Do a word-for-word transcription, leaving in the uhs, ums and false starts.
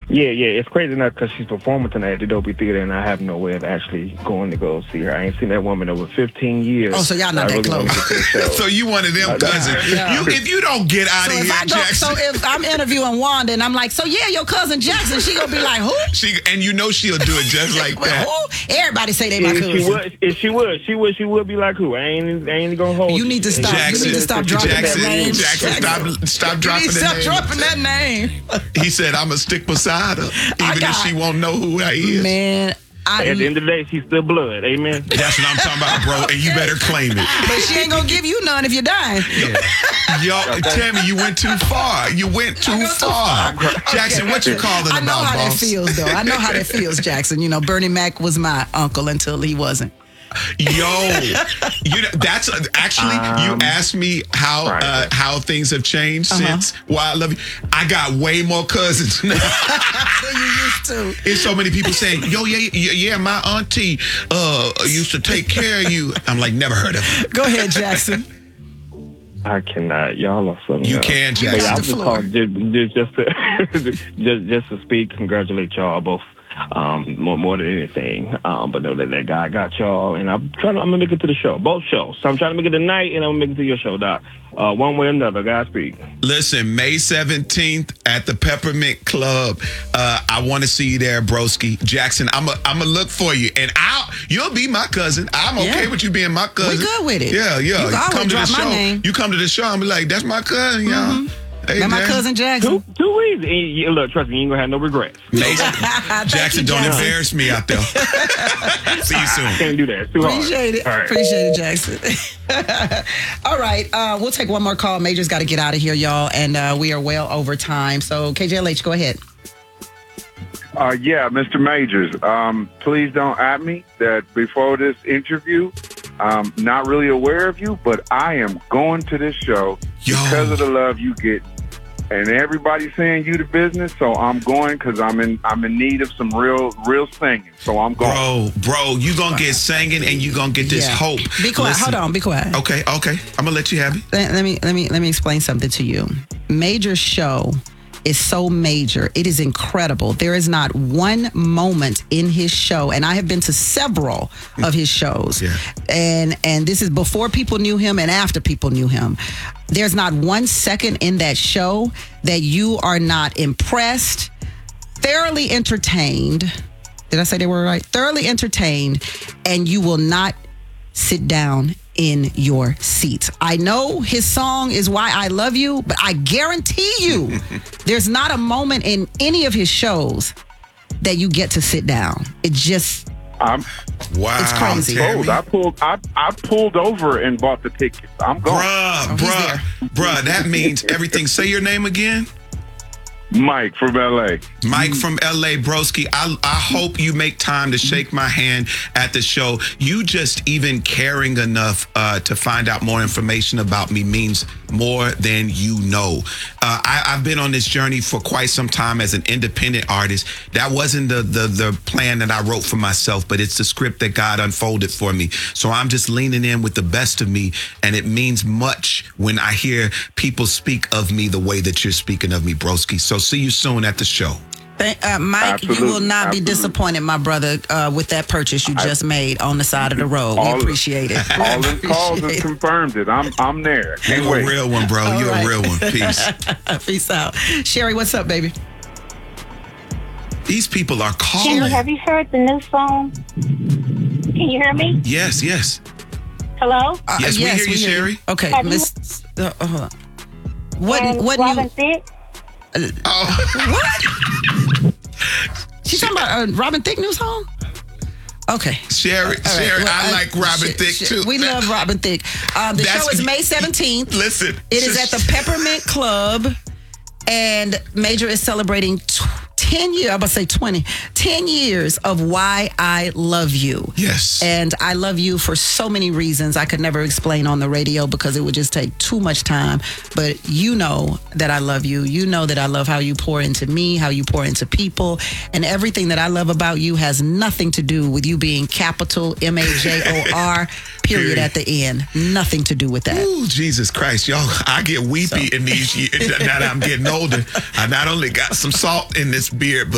Yeah, yeah, it's crazy enough because she's performing tonight at the Dolby Theater, and I have no way of actually going to go see her. I ain't seen that woman over fifteen years. Oh, so y'all not I that really close. So you one of them cousins. Yeah. You, if you don't get out So of if, here, I go, Jackson. so if I'm interviewing Wanda and I'm like, so yeah, your cousin Jackson, she gonna be like, who? she and you know she'll do it just like Well, that. who? Everybody say they my If cousin. she would, if she would, she would, she would be like who? I ain't, I ain't gonna hold. You need to stop. Jackson, you need to stop dropping Jackson, that name. Jackson, stop, stop You dropping need to that stop name. dropping that name. He said, "I'ma stick beside her, I even got- if she won't know who I is." Man, I, At the end of the day, she's still blood. Amen. That's what I'm talking about, bro. And you better claim it. but she ain't gonna give you none if you're dying. Yo, Tammy, you went too far. You went too far. Jackson, what you calling I know about, how boss? that feels, though. I know how that feels, Jackson. You know, Bernie Mac was my uncle until he wasn't. Yo, you know, that's uh, actually you Um, asked me how right. uh, how things have changed Uh-huh. since Why I Love You. I got way more cousins now. you used to. It's so many people saying, "Yo, yeah, yeah, yeah, my auntie uh, used to take care of you." I'm like, never heard of her. Go ahead, Jackson. I cannot. Y'all are something. You else. can, But yeah, Jackson. I'm the just floor. calling just, just, just to just, just to speak. Congratulate y'all both. Um, more, more than anything. Um, but know that that guy got y'all, and I'm trying to. I'm gonna make it to the show, both shows. So I'm trying to make it tonight, and I'm gonna make it to your show, Doc. Uh, one way or another. Godspeed. Listen, May seventeenth at the Peppermint Club. Uh, I want to see you there, broski. Jackson, I'm a, I'm gonna look for you, and I'll you'll be my cousin. I'm okay Yeah. with you being my cousin. We good with it. Yeah, yeah. You can always come to the drop my show. name. You come to the show and be like, "That's my cousin, y'all." Hey, That my Jackson. cousin Jackson. Too, too easy. And you, look, trust me, you ain't gonna have no regrets. Mason, Thank Jackson, you, don't Jackson. embarrass me out there. See you soon. Can't do that. It's too hard. Appreciate it. All right. Appreciate it, Jackson. All right. Uh, we'll take one more call. Major's got to get out of here, y'all. And uh, we are well over time. So, K J L H, go ahead. Uh, yeah, Mister Majors, um, please don't at me that before this interview, I'm not really aware of you, but I am going to this show Yo. because of the love you get. And everybody's saying you the business, so I'm going because I'm in I'm in need of some real real singing. So I'm going. Bro, bro, you gonna get singing and you gonna get this Yeah. hope. Be quiet. Listen. Hold on. Be quiet. Okay, okay. I'm gonna let you have it. Let, let me let me let me explain something to you. Major's show is so major. It is incredible. There is not one moment in his show, and I have been to several of his shows. Yeah. And and this is before people knew him and after people knew him. There's not one second in that show that you are not impressed, thoroughly entertained. Did I say they were right? Thoroughly entertained, and you will not sit down in your seats. I know his song is Why I Love You, but I guarantee you there's not a moment in any of his shows that you get to sit down. It just, I'm Wow. It's crazy. Tammy. told. I pulled I, I pulled over and bought the tickets. I'm going. Bruh, he's bruh, bruh, that means everything. Say your name again. Mike from L A. Mike from L A, broski. I, I hope you make time to shake my hand at the show. You just even caring enough uh, to find out more information about me means more than you know. Uh, I, I've been on this journey for quite some time as an independent artist. That wasn't the, the the plan that I wrote for myself, but it's the script that God unfolded for me. So I'm just leaning in with the best of me, and it means much when I hear people speak of me the way that you're speaking of me, broski. So see you soon at the show. Thank- uh, Mike, you Absolutely, will not absolutely. be disappointed, my brother, uh, with that purchase you just made on the side of the road. We All- appreciate it. We All them calls appreciate has it. confirmed it. I'm I'm there. Can't You're wait. a real one, bro. All You're right. a real one. Peace. Peace out. Sherry, what's up, baby? These people are Jimmy, calling. have you heard the new song? Can you hear me? Yes, yes. Hello? Uh, Yes, we hear you, Sherry. Okay, Have you- Miss. Uh, uh, hold on. What? and What? Robin You, Thicke? Oh, she's talking about a Robin Thicke new song? Okay. Sherry, All right, Sherry, well, I uh, like Robin sh- Thicke sh- too. We love Robin Thicke. Um, the That's- show is May seventeenth. Listen, It is at the Peppermint Club, and Major is celebrating t- ten years, I'm about to say twenty, ten years of Why I Love You. Yes. And I love you for so many reasons I could never explain on the radio because it would just take too much time. But you know that I love you. You know that I love how you pour into me, how you pour into people. And everything that I love about you has nothing to do with you being capital M A J O R, period, Period. at the end. Nothing to do with that. Ooh, Jesus Christ, y'all! I get weepy in these years. Now that I'm getting older, I not only got some salt in this beard, but